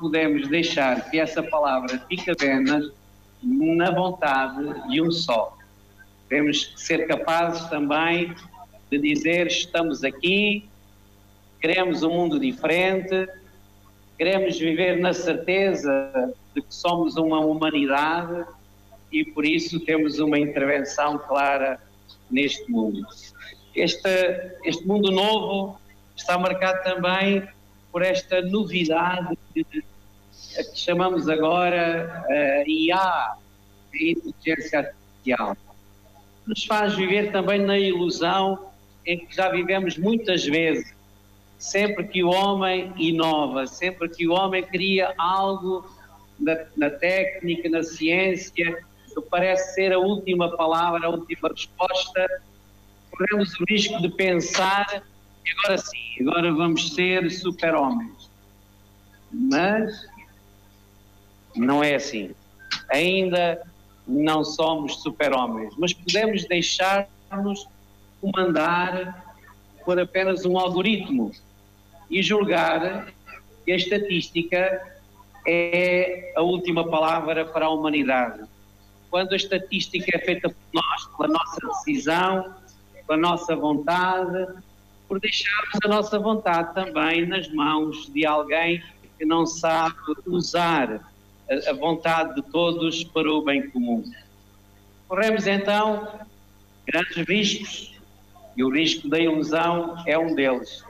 podemos deixar que essa palavra fique apenas na vontade de um só. Temos que ser capazes também de dizer: estamos aqui, queremos um mundo diferente, queremos viver na certeza de que somos uma humanidade e por isso temos uma intervenção clara neste mundo. Este mundo novo está marcado também por esta novidade que chamamos agora IA, a inteligência artificial. Nos faz viver também na ilusão em que já vivemos muitas vezes, sempre que o homem inova, sempre que o homem cria algo na técnica, na ciência, que parece ser a última palavra, a última resposta, corremos o risco de pensar que agora sim, agora vamos ser super-homens. Mas não é assim. Ainda não somos super-homens, mas podemos deixar-nos comandar por apenas um algoritmo e julgar que a estatística é a última palavra para a humanidade. Quando a estatística é feita por nós, pela nossa decisão, pela nossa vontade, por deixarmos a nossa vontade também nas mãos de alguém que não sabe usar a vontade de todos para o bem comum. Corremos então grandes riscos e o risco da ilusão é um deles.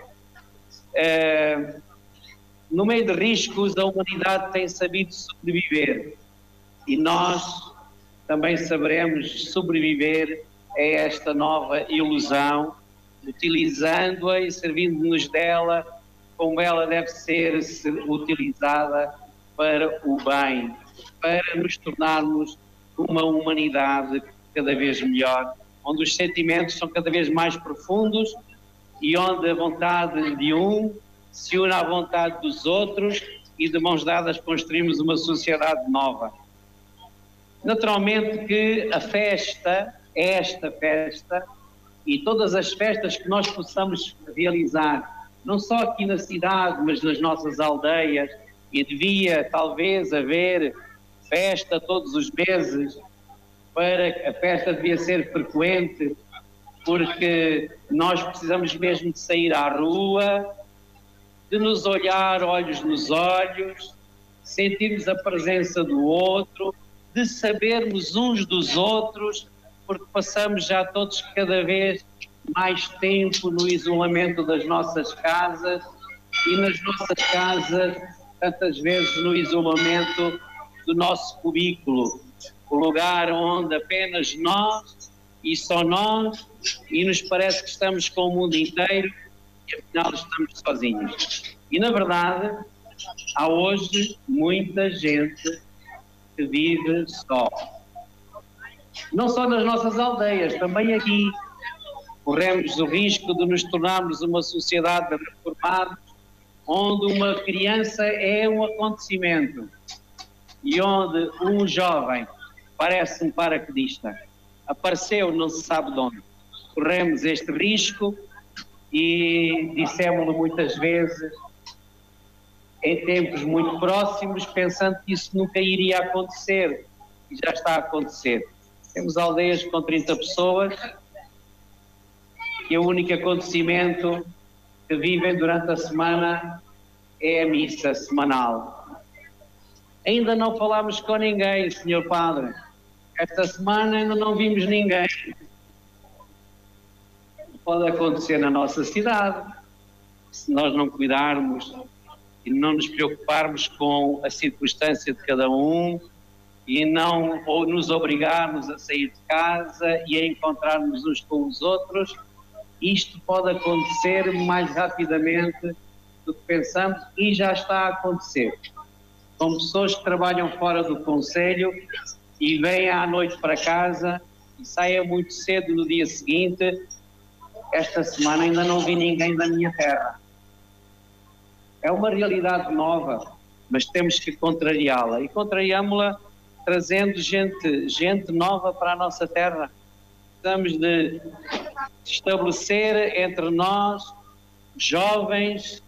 No meio de riscos, a humanidade tem sabido sobreviver e nós também saberemos sobreviver a esta nova ilusão, utilizando-a e servindo-nos dela como ela deve ser utilizada para o bem, para nos tornarmos uma humanidade cada vez melhor, onde os sentimentos são cada vez mais profundos e onde a vontade de um se une à vontade dos outros e de mãos dadas construímos uma sociedade nova. Naturalmente que a festa, esta festa e todas as festas que nós possamos realizar, não só aqui na cidade, mas nas nossas aldeias, e devia talvez haver festa todos os meses, para a festa devia ser frequente, porque nós precisamos mesmo de sair à rua, de nos olhar olhos nos olhos, sentirmos a presença do outro, de sabermos uns dos outros, porque passamos já todos cada vez mais tempo no isolamento das nossas casas e nas nossas casas tantas vezes no isolamento do nosso cubículo, o lugar onde apenas nós e só nós, e nos parece que estamos com o mundo inteiro e afinal estamos sozinhos. E na verdade há hoje muita gente que vive só. Não só nas nossas aldeias, também aqui corremos o risco de nos tornarmos uma sociedade reformada, onde uma criança é um acontecimento e onde um jovem parece um paraquedista. Apareceu não se sabe de onde. Corremos este risco e dissemos-lo muitas vezes em tempos muito próximos, pensando que isso nunca iria acontecer e já está a acontecer. Temos aldeias com 30 pessoas e o único acontecimento que vivem durante a semana é a missa semanal. Ainda não falámos com ninguém, Senhor Padre. Esta semana ainda não vimos ninguém. Pode acontecer na nossa cidade, se nós não cuidarmos e não nos preocuparmos com a circunstância de cada um e não ou nos obrigarmos a sair de casa e a encontrarmos uns com os outros, isto pode acontecer mais rapidamente do que pensamos e já está a acontecer. São pessoas que trabalham fora do concelho e vêm à noite para casa e saem muito cedo no dia seguinte. Esta semana ainda não vi ninguém da minha terra. É uma realidade nova, mas temos que contrariá-la. E contrariámo-la trazendo gente nova para a nossa terra. Precisamos de estabelecer entre nós, jovens,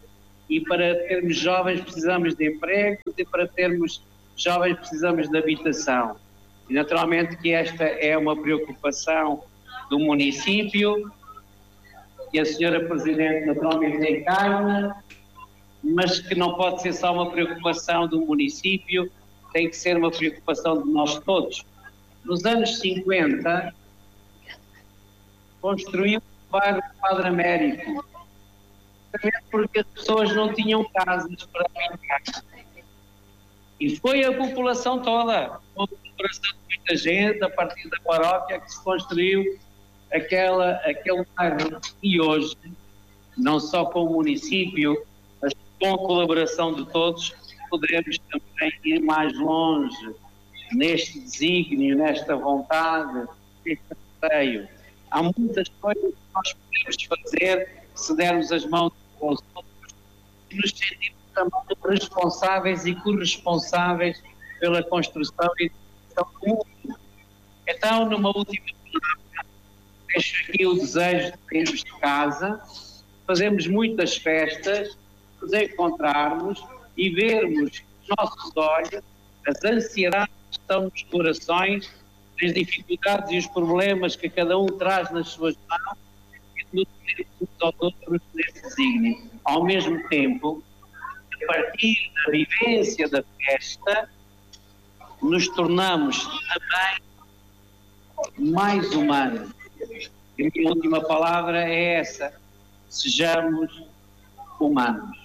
e para termos jovens precisamos de empregos e para termos jovens precisamos de habitação. E naturalmente que esta é uma preocupação do município, que a senhora Presidente naturalmente encarna, mas que não pode ser só uma preocupação do município, tem que ser uma preocupação de nós todos. Nos anos 50, construiu o bairro do Padre Américo, porque as pessoas não tinham casas para habitar. E foi a população toda, a população de muita gente, a partir da paróquia, que se construiu aquele bairro. E hoje, não só com o município, mas com a colaboração de todos, poderemos também ir mais longe neste desígnio, nesta vontade, neste anseio. Há muitas coisas que nós podemos fazer se dermos as mãos aos outros e nos sentirmos também responsáveis e corresponsáveis pela construção e educação do mundo. Então, numa última palavra, deixo aqui o desejo de termos de casa, fazermos muitas festas, nos encontrarmos e vermos os nossos olhos, as ansiedades que estão nos corações, as dificuldades e os problemas que cada um traz nas suas mãos e nos unirmos uns aos outros nesse desígnio. Ao mesmo tempo, a partir da vivência da festa, nos tornamos também mais humanos. E a minha última palavra é essa: sejamos humanos.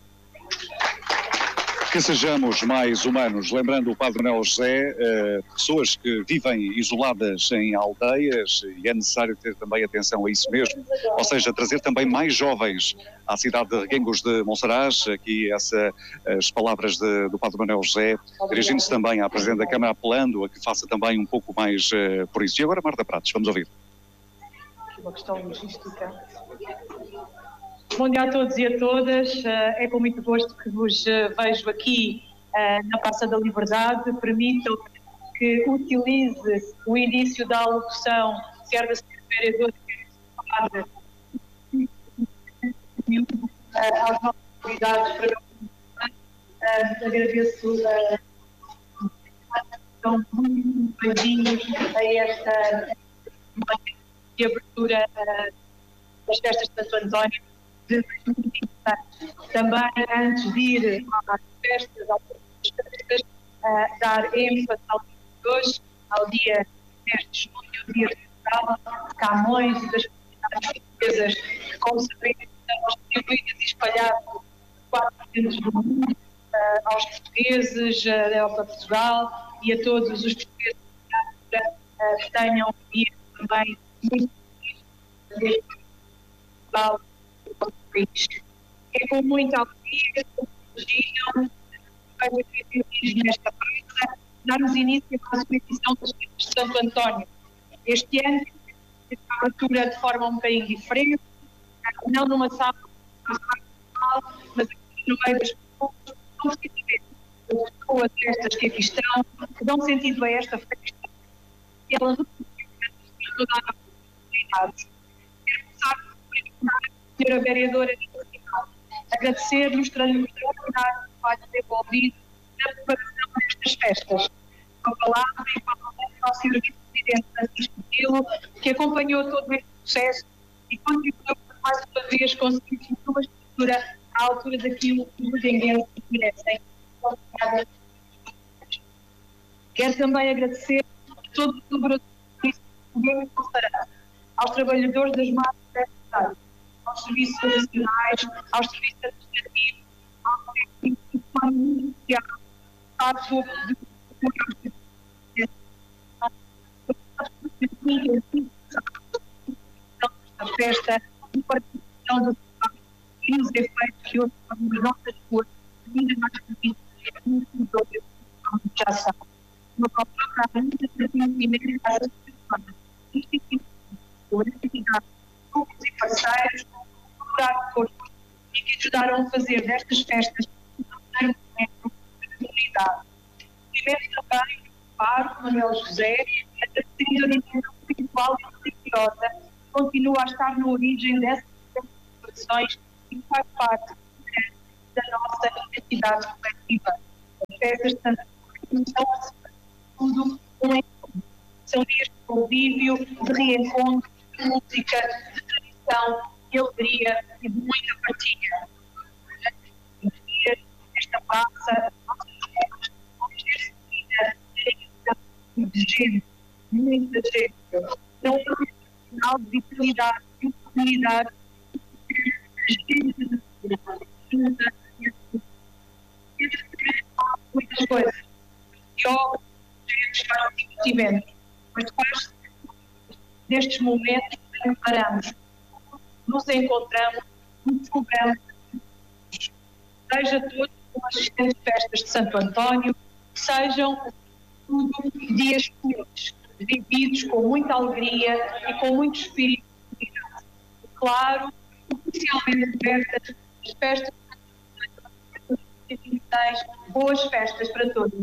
Que sejamos mais humanos, lembrando o Padre Manuel José, pessoas que vivem isoladas em aldeias, e é necessário ter também atenção a isso mesmo, ou seja, trazer também mais jovens à cidade de Reguengos de Monsaraz, aqui as palavras do Padre Manuel José, dirigindo-se também à Presidente da Câmara, apelando a que faça também um pouco mais por isso. E agora, Marta Prates, vamos ouvir. Uma questão logística. Bom dia a todos e a todas. É com muito gosto que vos vejo aqui na Praça da Liberdade. Permitam que utilize o início da alocução, quer da senhora vereadora, quer do aos nossos convidados para agradeço estão muito bem-vindos a esta de abertura das festas de Santo António de 2020. Também, antes de ir às festas, dar ênfase ao dia de hoje, ao dia 10 de junho, o dia central de Camões e das comunidades portuguesas, que, como sabemos, estão distribuídas e espalhadas por 4 cantos do mundo, aos portugueses da Europa Portugal e a todos os portugueses que tenham um dia também muito feliz Portugal e do nosso país. É com muita alegria que nos nesta praça darmos início à sua edição das festas de Santo António. Este ano, a abertura de forma um bocadinho diferente, não numa sala, mas aqui no meio das pessoas estas que aqui estão, que dão sentido a esta festa, e elas não toda a oportunidade. Quero começar por a senhora vereadora agradecer-lhe os trabalhos desenvolvidos na preparação destas festas. Com a palavra e com ao Sr. Vice-Presidente Francisco Quilo, que acompanhou todo este processo e contribuiu mais uma vez conseguir uma estrutura à altura daquilo que os enguenses merecem. Quero também agradecer a todos os colaboradores do governo de Monsaraz, aos trabalhadores das marcas da cidade, aos serviços nacionais, aos serviços administrativos, aos técnicos social, aos da festa e participação do e os efeitos que hoje nas nossas ruas ainda mais difíceis já sabem. Uma palavra muito primeiro às entidades públicas e parceiros colaborar connosco e que ajudaram a fazer destas festas um momento de comunidade. Tivemos também o Padre Manuel José, agradecendo a dimensão espiritual e religiosa, continua a estar na origem dessas celebrações e faz parte da nossa identidade coletiva. As festas de Santo António são, acima de tudo, um encontro. São dias de convívio, de reencontro, de música, de tradição, de alegria e de muita partilha. Nos dias desta passa, nossas festas vão ser seguidas de gente, muita gente. Não é um sinal de vitalidade e de comunidade. Muitas coisas. Jogos, faz divertimento, mas faz destes momentos que paramos, nos encontramos, nos cobramos. Seja todos as excelentes festas de Santo António, sejam tudo dias felizes, vividos com muita alegria e com muito espírito de unidade. Claro, oficialmente abertas as festas de 2026. Boas festas para todos.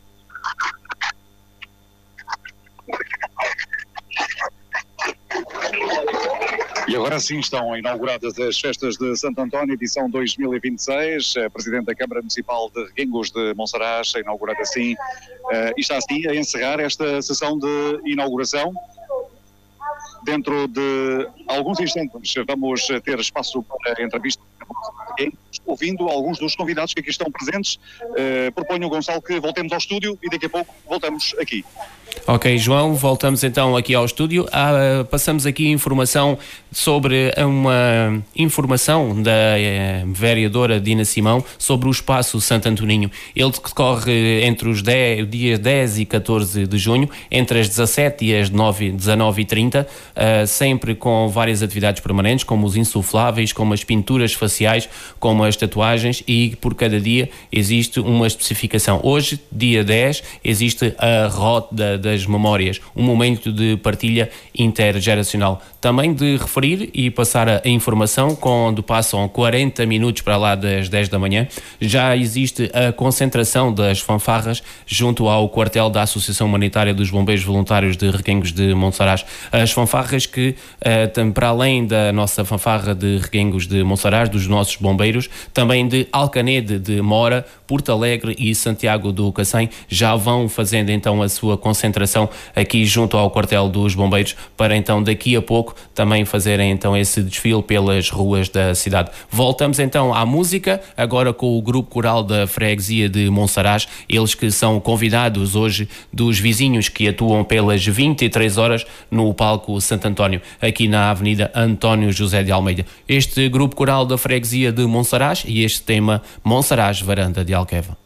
E agora sim estão inauguradas as festas de Santo António, edição 2026. A Presidente da Câmara Municipal de Reguengos de Monsaraz, inaugurada assim, e está assim a encerrar esta sessão de inauguração. Dentro de alguns instantes vamos ter espaço para entrevista, ouvindo alguns dos convidados que aqui estão presentes. Proponho, Gonçalo, que voltemos ao estúdio e daqui a pouco voltamos aqui. Ok, João, voltamos então aqui ao estúdio. Passamos aqui informação sobre uma informação da vereadora Dina Simão sobre o Espaço Santo Antoninho. Ele decorre entre os dias 10 e 14 de junho, entre as 17 e as 19h30, sempre com várias atividades permanentes, como os insufláveis, como as pinturas faciais, como as tatuagens, e por cada dia existe uma especificação. Hoje, dia 10, existe a Rota das Memórias, um momento de partilha intergeracional. Também de referir e passar a informação, quando passam 40 minutos para lá das 10 da manhã, já existe a concentração das fanfarras junto ao quartel da Associação Humanitária dos Bombeiros Voluntários de Reguengos de Monsaraz. As fanfarras que, para além da nossa fanfarra de Reguengos de Monsaraz, dos nossos bombeiros, também de Alcanede de Mora, Porto Alegre e Santiago do Cacém, já vão fazendo então a sua concentração aqui junto ao quartel dos bombeiros, para então daqui a pouco também fazerem então esse desfile pelas ruas da cidade. Voltamos então à música, agora com o grupo coral da freguesia de Monsaraz, eles que são convidados hoje dos vizinhos que atuam pelas 23 horas no palco Santo António, aqui na Avenida António José de Almeida. Este grupo coral da freguesia de Monsaraz e este tema Monsaraz, Varanda de Alqueva.